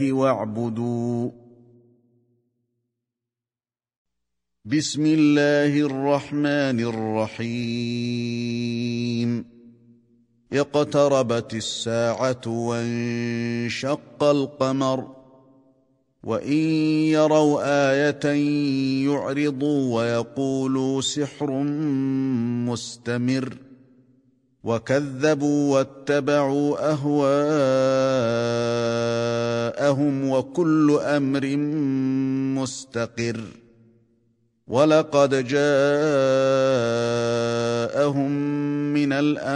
واعبدوا. بسم الله الرحمن الرحيم. اقتربت الساعة وانشق القمر وإن يروا آية يعرضوا ويقولوا سحر مستمر وكذبوا واتبعوا أهواءهم وكل أمر مستقر. ولقد جاءهم من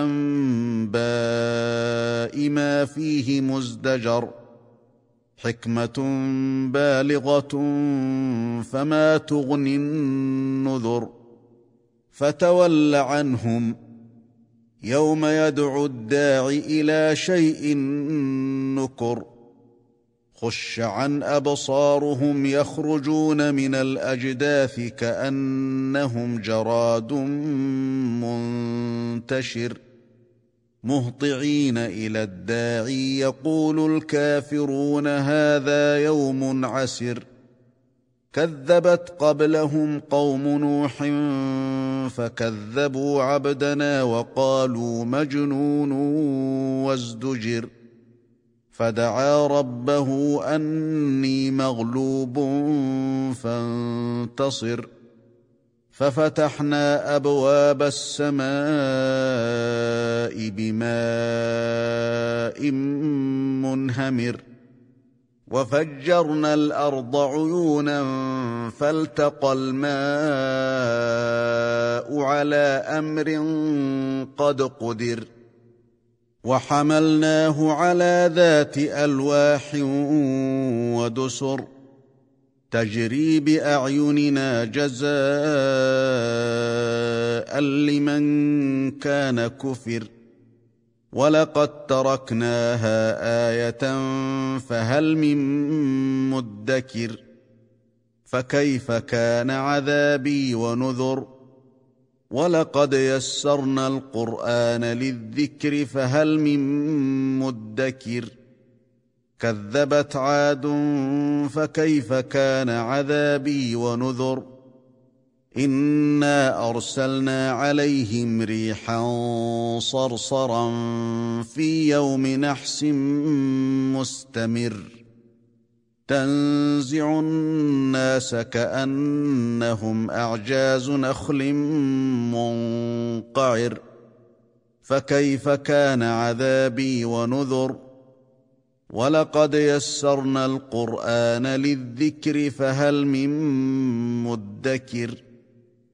الأنباء ما فيه مزدجر حكمة بالغة فما تغني النذر. فتول عنهم يوم يدعو الداع إلى شيء نكر. خش عن أبصارهم يخرجون من الأجداث كأنهم جراد منتشر مهطعين إلى الداعي يقول الكافرون هذا يوم عسر. كذبت قبلهم قوم نوح فكذبوا عبدنا وقالوا مجنون وازدجر. فدعا ربه أني مغلوب فانتصر. ففتحنا أبواب السماء بماء منهمر وفجرنا الأرض عيونا فالتقى الماء على أمر قد قدر. وحملناه على ذات ألواح ودسر تجري بأعيننا جزاء لمن كان كفر. ولقد تركناها آية فهل من مدكر. فكيف كان عذابي ونذر. ولقد يسرنا القرآن للذكر فهل من مدكر. كذبت عاد فكيف كان عذابي ونذر. إنا أرسلنا عليهم ريحا صرصرا في يوم نحس مستمر تنزع الناس كأنهم أعجاز نخل منقعر. فكيف كان عذابي ونذر. ولقد يسرنا القرآن للذكر فهل من مدكر.